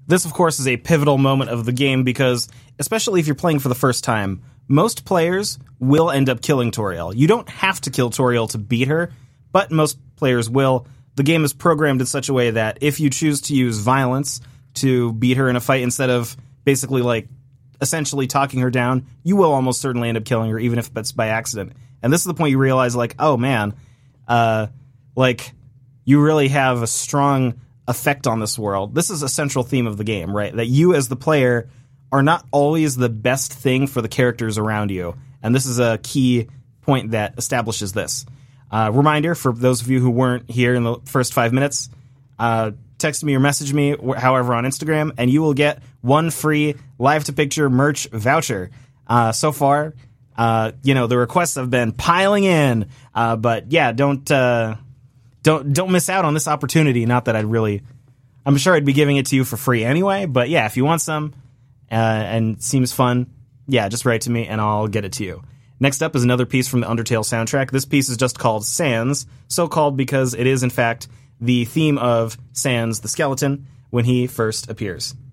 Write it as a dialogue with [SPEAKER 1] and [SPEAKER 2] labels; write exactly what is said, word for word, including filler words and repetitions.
[SPEAKER 1] This, of course, is a pivotal moment of the game because, especially if you're playing for the first time, most players will end up killing Toriel. You don't have to kill Toriel to beat her, but most players will. The game is programmed in such a way that if you choose to use violence to beat her in a fight instead of basically, like, essentially talking her down, you will almost certainly end up killing her, even if it's by accident. And this is the point you realize, like, oh, man, uh, like, you really have a strong effect on this world. This is a central theme of the game, right? That you as the player are not always the best thing for the characters around you. And this is a key point that establishes this. Uh, reminder for those of you who weren't here in the first five minutes, uh, text me or message me, however, on Instagram, and you will get one free live-to-picture merch voucher. Uh, so far, uh, you know, the requests have been piling in, uh, but yeah, don't uh, don't don't miss out on this opportunity. Not that I'd really, I'm sure I'd be giving it to you for free anyway, but yeah, if you want some uh, and it seems fun, yeah, just write to me and I'll get it to you. Next up is another piece from the Undertale soundtrack. This piece is just called Sans, so called because it is, in fact, the theme of Sans the skeleton when he first appears.